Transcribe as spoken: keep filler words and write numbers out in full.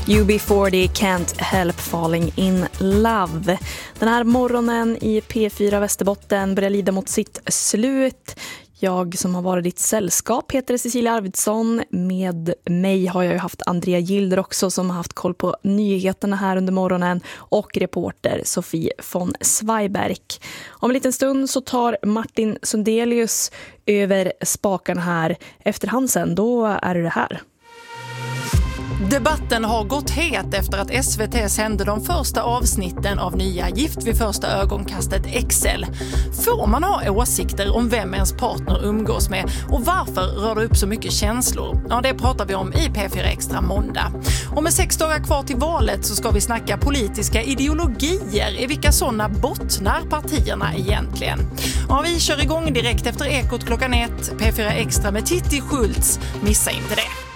U B fyrtio Can't Help Falling in Love. Den här morgonen i P fyra Västerbotten börjar lida mot sitt slut. Jag som har varit ditt sällskap heter Cecilia Arvidsson. Med mig har jag ju haft Andrea Gilder också som har haft koll på nyheterna här under morgonen. Och reporter Sofie von Zweiberg. Om en liten stund så tar Martin Sundelius över spakarna här. Efter han sen, då är det här. Debatten har gått het efter att S V T sände de första avsnitten av nya Gift vid första ögonkastet X L. Får man ha åsikter om vem ens partner umgås med och varför rör det upp så mycket känslor? Ja, det pratar vi om i P fyra Extra måndag. Och med sex dagar kvar till valet så ska vi snacka politiska ideologier. I vilka sådana bottnar partierna egentligen? Ja, vi kör igång direkt efter Ekot klockan ett. P fyra Extra med Titti Schultz. Missa inte det.